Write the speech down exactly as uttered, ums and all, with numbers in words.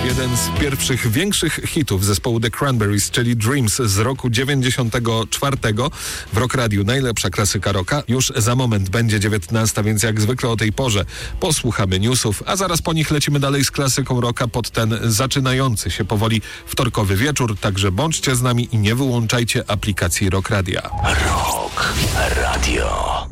Jeden z pierwszych większych hitów zespołu The Cranberries, czyli Dreams z roku dziewięćdziesiątego czwartego w Rock Radiu. Najlepsza klasyka rocka. Już za moment będzie dziewiętnasta, więc jak zwykle o tej porze posłuchamy newsów, a zaraz po nich lecimy dalej z klasyką rocka pod ten zaczynający się powoli wtorkowy wieczór. Także bądźcie z nami i nie wyłączajcie aplikacji Rock Radia. Rock Radio.